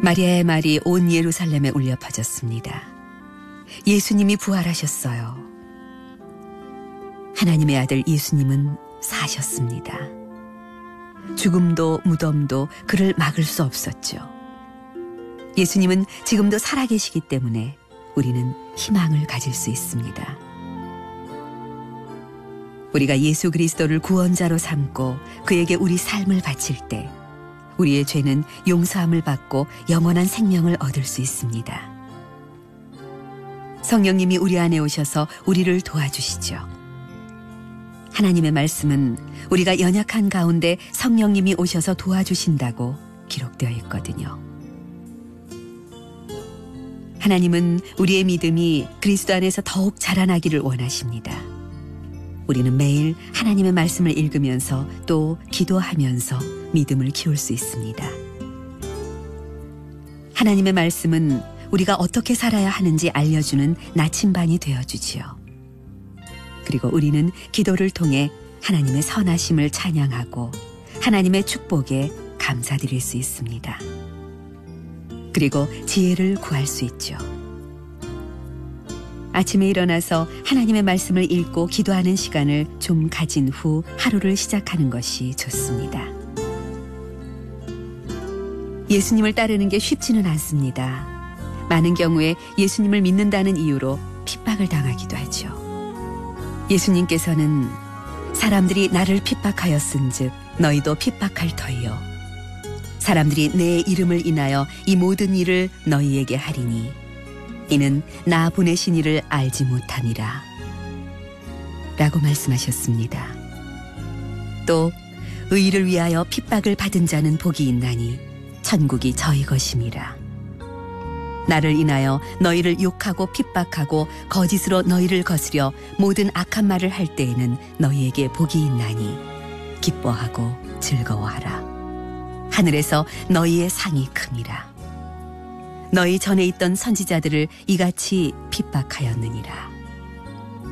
마리아의 말이 온 예루살렘에 울려 퍼졌습니다. 예수님이 부활하셨어요. 하나님의 아들 예수님은 사셨습니다. 죽음도 무덤도 그를 막을 수 없었죠. 예수님은 지금도 살아계시기 때문에 우리는 희망을 가질 수 있습니다. 우리가 예수 그리스도를 구원자로 삼고 그에게 우리 삶을 바칠 때 우리의 죄는 용서함을 받고 영원한 생명을 얻을 수 있습니다. 성령님이 우리 안에 오셔서 우리를 도와주시죠. 하나님의 말씀은 우리가 연약한 가운데 성령님이 오셔서 도와주신다고 기록되어 있거든요. 하나님은 우리의 믿음이 그리스도 안에서 더욱 자라나기를 원하십니다. 우리는 매일 하나님의 말씀을 읽으면서 또 기도하면서 믿음을 키울 수 있습니다. 하나님의 말씀은 우리가 어떻게 살아야 하는지 알려주는 나침반이 되어주지요. 그리고 우리는 기도를 통해 하나님의 선하심을 찬양하고 하나님의 축복에 감사드릴 수 있습니다. 그리고 지혜를 구할 수 있죠. 아침에 일어나서 하나님의 말씀을 읽고 기도하는 시간을 좀 가진 후 하루를 시작하는 것이 좋습니다. 예수님을 따르는 게 쉽지는 않습니다. 많은 경우에 예수님을 믿는다는 이유로 핍박을 당하기도 하죠. 예수님께서는 사람들이 나를 핍박하였은즉 너희도 핍박할 터이요. 사람들이 내 이름을 인하여 이 모든 일을 너희에게 하리니 이는 나 보내신 이를 알지 못함이라 라고 말씀하셨습니다. 또 의를 위하여 핍박을 받은 자는 복이 있나니 천국이 저희 것임이라. 나를 인하여 너희를 욕하고 핍박하고 거짓으로 너희를 거스려 모든 악한 말을 할 때에는 너희에게 복이 있나니 기뻐하고 즐거워하라. 하늘에서 너희의 상이 큼이라. 너희 전에 있던 선지자들을 이같이 핍박하였느니라.